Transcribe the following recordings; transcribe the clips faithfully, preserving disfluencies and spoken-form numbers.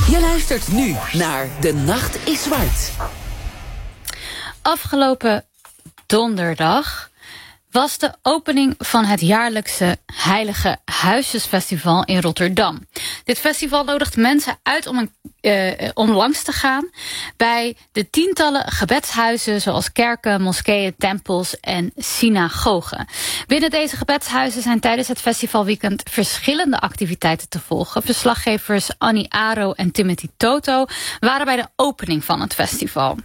Je luistert nu naar De Nacht is Zwart. Afgelopen donderdag was de opening van het jaarlijkse Heilige Huisjesfestival in Rotterdam. Dit festival nodigt mensen uit om, een, uh, om langs te gaan bij de tientallen gebedshuizen zoals kerken, moskeeën, tempels en synagogen. Binnen deze gebedshuizen zijn tijdens het festivalweekend verschillende activiteiten te volgen. Verslaggevers Annie Aro en Timothy Toto waren bij de opening van het festival.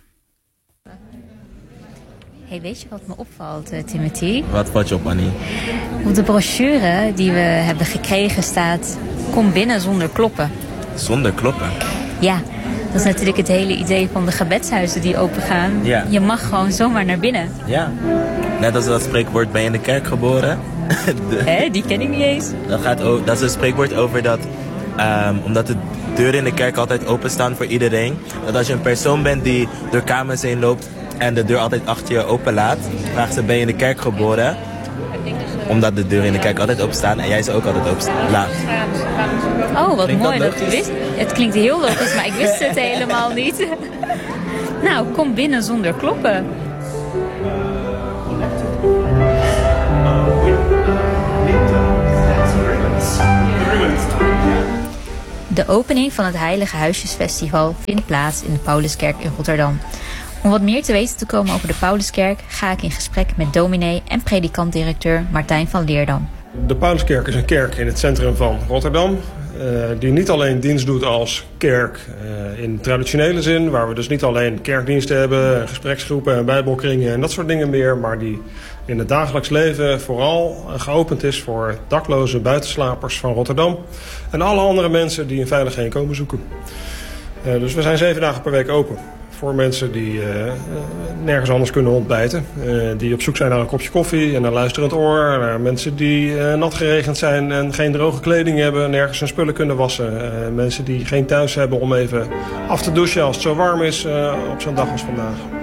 Hey, weet je wat me opvalt, uh, Timothy? Wat valt je op, Annie? Op de brochure die we hebben gekregen staat: kom binnen zonder kloppen. Zonder kloppen? Ja, dat is natuurlijk het hele idee van de gebedshuizen die open gaan. Ja. Je mag gewoon zomaar naar binnen. Ja, net als dat spreekwoord, ben je in de kerk geboren? de... Hé, die ken ik niet eens. Dat, gaat o- dat is een spreekwoord over dat, um, omdat de deuren in de kerk altijd openstaan voor iedereen, dat als je een persoon bent die door kamers heen loopt en de deur altijd achter je open laat, vraagt ze: ben je in de kerk geboren? Omdat de deuren in de kerk altijd open staan en jij ze ook altijd open laat. Oh, wat Klinkt mooi dat dat je logisch? wist. Het klinkt heel logisch, maar ik wist het helemaal niet. Nou, kom binnen zonder kloppen. De opening van het Heilige Huisjesfestival vindt plaats in de Pauluskerk in Rotterdam. Om wat meer te weten te komen over de Pauluskerk ga ik in gesprek met dominee en predikant-directeur Martijn van Leerdam. De Pauluskerk is een kerk in het centrum van Rotterdam, uh, die niet alleen dienst doet als kerk uh, in traditionele zin, waar we dus niet alleen kerkdiensten hebben, gespreksgroepen en bijbelkringen en dat soort dingen meer, maar die in het dagelijks leven vooral geopend is voor dakloze buitenslapers van Rotterdam en alle andere mensen die een veilig heenkomen zoeken. Uh, dus we zijn zeven dagen per week open. Voor mensen die uh, uh, nergens anders kunnen ontbijten. Uh, die op zoek zijn naar een kopje koffie en een luisterend oor. Naar mensen die uh, nat geregend zijn en geen droge kleding hebben. Nergens hun spullen kunnen wassen. Uh, mensen die geen thuis hebben om even af te douchen als het zo warm is uh, op zo'n dag als vandaag.